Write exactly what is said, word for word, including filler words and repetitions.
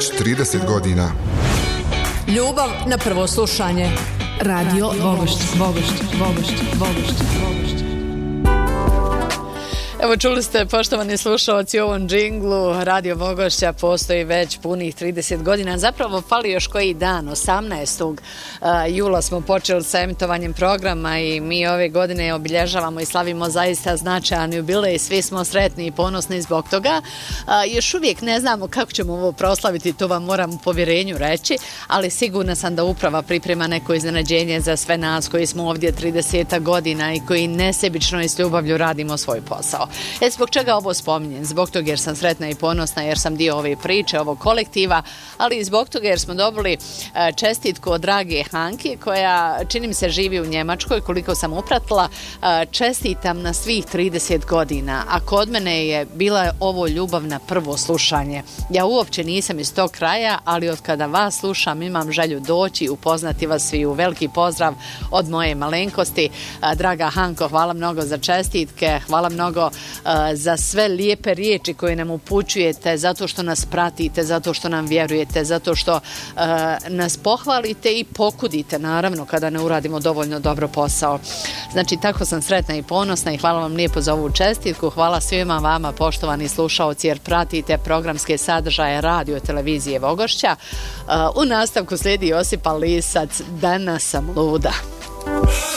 već trideset godina. Ljubav na prvo slušanje. Radio Vogošć, Vogošć, Vogošć, Vogošć, Vogošć. Evo čuli ste, poštovani slušalci, u ovom džinglu Radio Vogošća postoji već punih trideset godina. Zapravo fali još koji dan, osamnaestog jula smo počeli sa emitovanjem programa i mi ove godine obilježavamo i slavimo zaista značajan jubilej. Svi smo sretni i ponosni zbog toga. Još uvijek ne znamo kako ćemo ovo proslaviti, to vam moram u povjerenju reći, ali sigurna sam da uprava priprema neko iznenađenje za sve nas koji smo ovdje trideset godina i koji nesebično i s ljubavlju radimo svoj posao. E, zbog čega ovo spominjem? Zbog toga jer sam sretna i ponosna jer sam dio ove priče, ovog kolektiva, ali i zbog toga jer smo dobili čestitku od drage Hanki koja, čini mi se, živi u Njemačkoj, koliko sam upratila. Čestitam na svih trideset godina, a kod mene je bila ovo ljubav na prvo slušanje. Ja uopće nisam iz tog kraja, ali od kada vas slušam imam želju doći, upoznati vas svi. U veliki pozdrav od moje malenkosti. Draga Hanko, hvala mnogo za čestitke, hvala mnogo za sve lijepe riječi koje nam upućujete, zato što nas pratite, zato što nam vjerujete, zato što uh, nas pohvalite i pokudite, naravno, kada ne uradimo dovoljno dobro posao. Znači, tako sam sretna i ponosna i hvala vam lijepo za ovu čestitku. Hvala svima vama, poštovani slušaoci, jer pratite programske sadržaje radio televizije Vogošća. Uh, u nastavku slijedi Josipa Lisac, Danas sam luda.